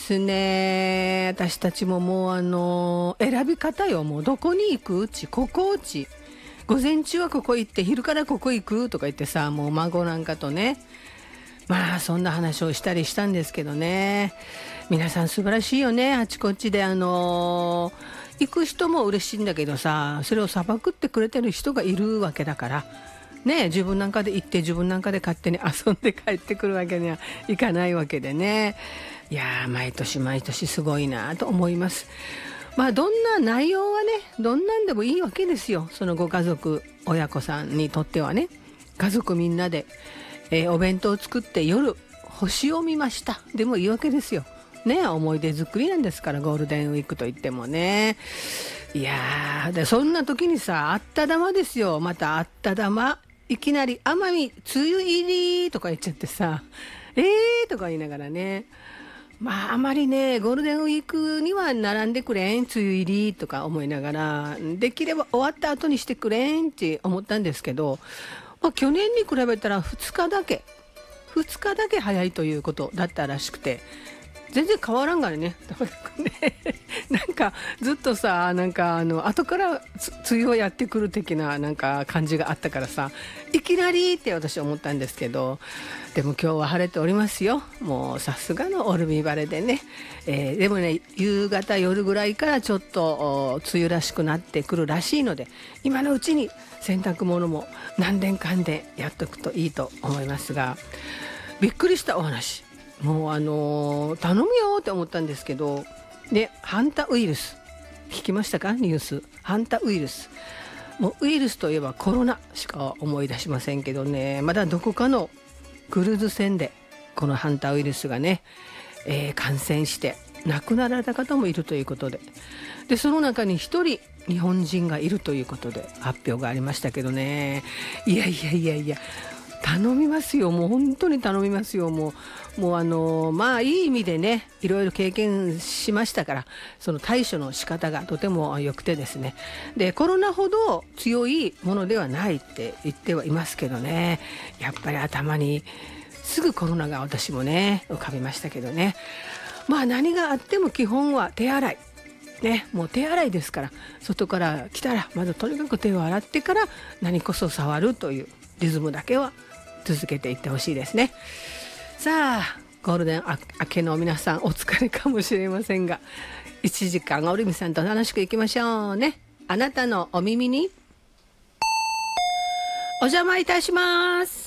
ですね。私たちももう選び方よ。もうどこに行くうち、ここうち。午前中はここ行って、昼からここ行くとか言ってさ、もう孫なんかとね。まあそんな話をしたりしたんですけどね。皆さん素晴らしいよね。あちこちで行く人も嬉しいんだけどさ、それをさばくってくれてる人がいるわけだからね。自分なんかで行って自分なんかで勝手に遊んで帰ってくるわけにはいかないわけでね。いやー、毎年毎年すごいなと思います。まあどんな内容はね、どんなんでもいいわけですよ。そのご家族親子さんにとってはね、家族みんなでお弁当を作って夜星を見ましたでもいいわけですよね。思い出作りなんですから、ゴールデンウィークといってもね。いやー、でそんな時にさ、あった玉ですよ。またあった玉、いきなり奄美梅雨入りとか言っちゃってさ、とか言いながらね。まああまりね、ゴールデンウィークには並んでくれん、梅雨入りとか思いながら、できれば終わった後にしてくれんって思ったんですけど、まあ、去年に比べたら2日だけ早いということだったらしくて、全然変わらんがね。なんかずっとさ、なんか後から梅雨をやってくる的ななんか感じがあったからさ、いきなりって私は思ったんですけど、でも今日は晴れておりますよ。もうさすがのオルミ晴れでね、でもね、夕方夜ぐらいからちょっと梅雨らしくなってくるらしいので、今のうちに洗濯物も何年間でやっとくといいと思いますが、びっくりしたお話、もう頼むよって思ったんですけど、でハンタウイルス聞きましたか？ニュース。ハンタウイルス、もうウイルスといえばコロナしか思い出しませんけどね、まだどこかのクルーズ船でこのハンタウイルスがね、感染して亡くなられた方もいるということで、その中に一人日本人がいるということで発表がありましたけどね。いや頼みますよ。もう本当に頼みますよ。もうまあいい意味でね、いろいろ経験しましたから、その対処の仕方がとても良くてですね。でコロナほど強いものではないって言ってはいますけどね、やっぱり頭にすぐコロナが私もね浮かびましたけどね。まあ何があっても基本は手洗いね。もう手洗いですから、外から来たらまずとにかく手を洗ってから何こそ触るというリズムだけは続けていってほしいですね。さあゴールデン明けの皆さんお疲れかもしれませんが、1時間オルミさんと楽しくいきましょうね。あなたのお耳にお邪魔いたします。